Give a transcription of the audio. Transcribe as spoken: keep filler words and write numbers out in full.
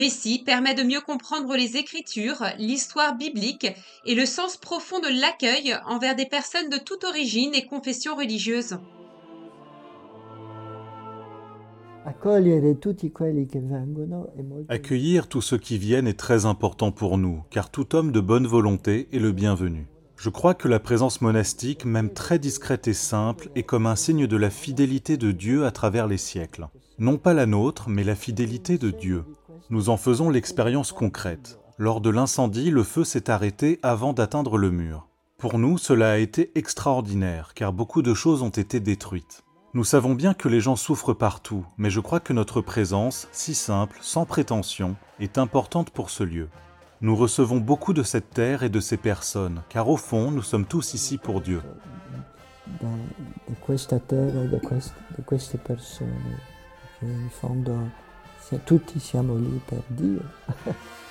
Récit permet de mieux comprendre les Écritures, l'histoire biblique et le sens profond de l'accueil envers des personnes de toute origine et confession religieuse. Accogliere tutti quelli che vengono è molto Accueillir tous ceux qui viennent est très important pour nous, car tout homme de bonne volonté est le bienvenu. Je crois que la présence monastique, même très discrète et simple, est comme un signe de la fidélité de Dieu à travers les siècles. Non pas la nôtre, mais la fidélité de Dieu. Nous en faisons l'expérience concrète. Lors de l'incendie, le feu s'est arrêté avant d'atteindre le mur. Pour nous, cela a été extraordinaire, car beaucoup de choses ont été détruites. Nous savons bien que les gens souffrent partout, mais je crois que notre présence, si simple, sans prétention, est importante pour ce lieu. Nous recevons beaucoup de cette terre et de ces personnes, car au fond, nous sommes tous ici pour Dieu. da, da questa terra e da quest- da queste persone, che in fondo se tutti siamo lì per Dio.